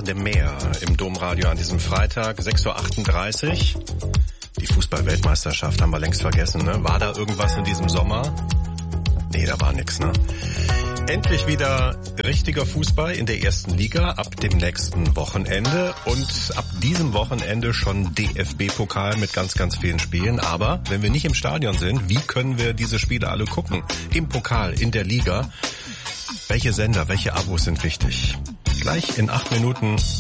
Mer de Mer im Domradio an diesem Freitag, 6.38 Uhr. Die Fußball-Weltmeisterschaft haben wir längst vergessen, ne? War da irgendwas in diesem Sommer? Nee, da war nix, ne? Endlich wieder richtiger Fußball in der ersten Liga ab dem nächsten Wochenende und ab diesem Wochenende schon DFB-Pokal mit ganz, ganz vielen Spielen. Aber wenn wir nicht im Stadion sind, wie können wir diese Spiele alle gucken? Im Pokal, in der Liga. Welche Sender, welche Abos sind wichtig? Gleich in 8 Minuten